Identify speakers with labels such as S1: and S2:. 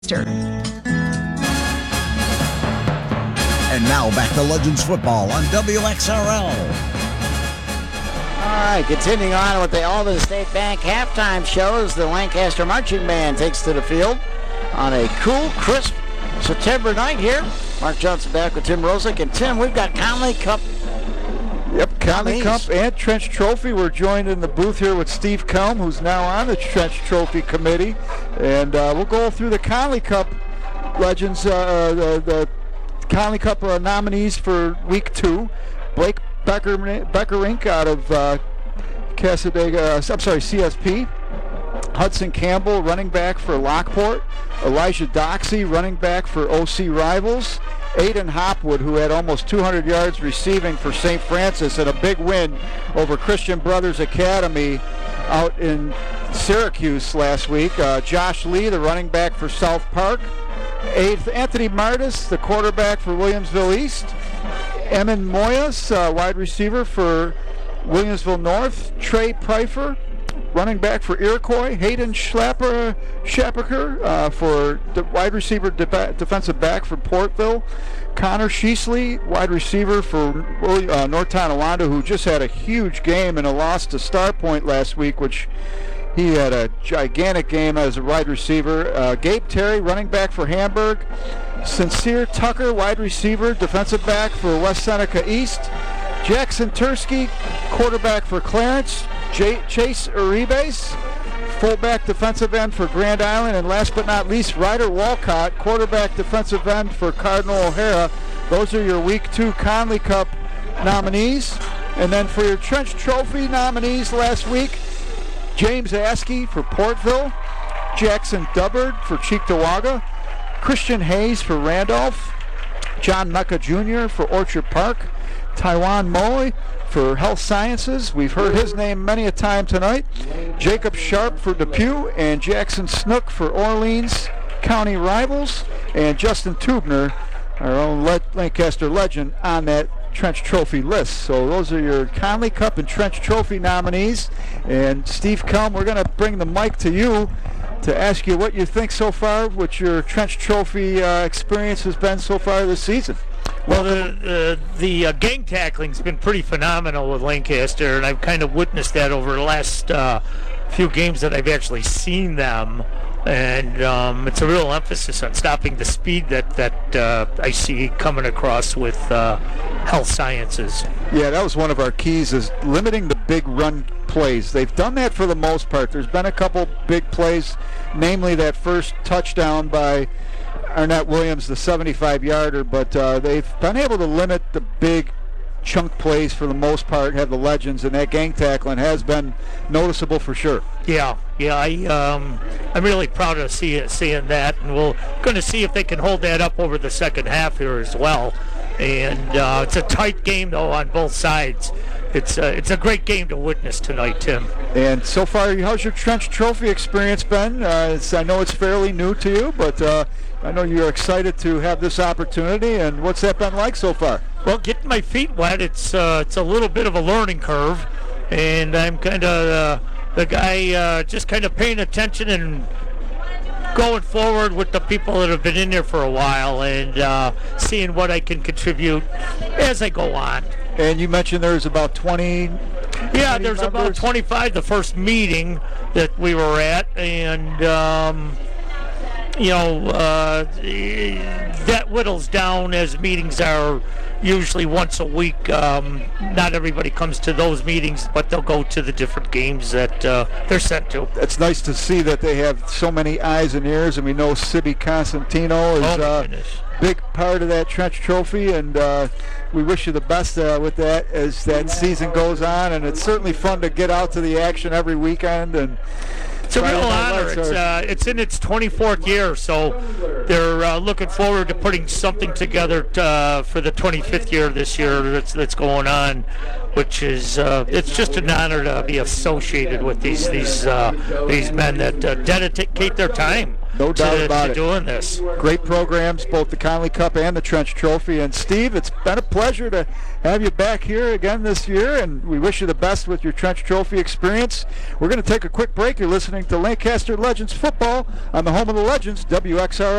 S1: And now back to Legends Football on WXRL.
S2: All right, continuing on with the Albany State Bank halftime shows, the Lancaster Marching Band takes to the field on a cool, crisp September night here. Mark Johnson back with Tim Rosick. And Tim, we've got Conley Cup.
S3: Yep, Conley Cup and Trench Trophy. We're joined in the booth here with Steve Kelm, who's now on the Trench Trophy committee. And we'll go through the Conley Cup legends, the Conley Cup nominees for week 2. Blake Beckerink out of CSP. Hudson Campbell, running back for Lockport. Elijah Doxey, running back for OC Rivals. Aiden Hopwood, who had almost 200 yards receiving for St. Francis and a big win over Christian Brothers Academy out in Syracuse last week. Josh Lee, the running back for South Park. Anthony Martis, the quarterback for Williamsville East. Emin Moyas, wide receiver for Williamsville North. Trey Pfeiffer, running back for Iroquois. Hayden Schapaker for the wide receiver defensive back for Portville. Connor Sheasley, wide receiver for North Tonawanda, who just had a huge game and a loss to Star Point last week, which he had a gigantic game as a wide receiver. Gabe Terry, running back for Hamburg. Sincere Tucker, wide receiver, defensive back for West Seneca East. Jackson Tursky, quarterback for Clarence. Chase Uribes, fullback defensive end for Grand Island. And last but not least, Ryder Walcott, quarterback defensive end for Cardinal O'Hara. Those are your Week 2 Conley Cup nominees. And then for your Trench Trophy nominees last week, James Askey for Portville, Jackson Dubbard for Cheektowaga, Christian Hayes for Randolph, John Mecca Jr. for Orchard Park, Taiwan Moy for Health Sciences. We've heard his name many a time tonight. Jacob Sharp for Depew, and Jackson Snook for Orleans County Rivals, and Justin Tubner, our own Lancaster legend, on that Trench Trophy list. So those are your Conley Cup and Trench Trophy nominees. And Steve Kelm, we're going to bring the mic to you to ask you what you think so far, what your Trench Trophy experience has been so far this season.
S4: Well, the gang tackling's been pretty phenomenal with Lancaster, and I've kind of witnessed that over the last few games that I've actually seen them. And it's a real emphasis on stopping the speed that I see coming across with Health Sciences.
S3: Yeah, that was one of our keys, is limiting the big run plays. They've done that for the most part. There's been a couple big plays, namely that first touchdown by Arnett Williams, the 75-yarder, but they've been able to limit the big chunk plays for the most part, have the legends, and that gang tackling has been noticeable for sure.
S4: Yeah, I'm really proud of seeing that, and we're going to see if they can hold that up over the second half here as well. And it's a tight game, though, on both sides. It's a great game to witness tonight, Tim.
S3: And so far, how's your Trench Trophy experience been? I know it's fairly new to you, but I know you're excited to have this opportunity. And what's that been like so far?
S4: Well, getting my feet wet, it's a little bit of a learning curve, and I'm kind of the guy just kind of paying attention and going forward with the people that have been in there for a while, and seeing what I can contribute as I go on.
S3: And you mentioned there's about 20.
S4: Yeah, there's members. About 25 the first meeting that we were at, and that whittles down as meetings are usually once a week. Not everybody comes to those meetings, but they'll go to the different games that they're sent to.
S3: It's nice to see that they have so many eyes and ears, and we know Sibby Constantino is a big part of that Trench Trophy, and we wish you the best with that as that season goes on. And it's certainly fun to get out to the action every weekend. And
S4: it's a real honor. It's in its 24th year, so they're looking forward to putting something together for the 25th year this year that's going on, which is it's just an honor to be associated with these men that dedicate their time
S3: No doubt about
S4: to
S3: it.
S4: doing this.
S3: Great programs, both the Conley Cup and the Trench Trophy. And Steve, it's been a pleasure to have you back here again this year, and we wish you the best with your Trench Trophy experience. We're going to take a quick break. You're listening to Lancaster Legends Football on the home of the Legends, WXRI.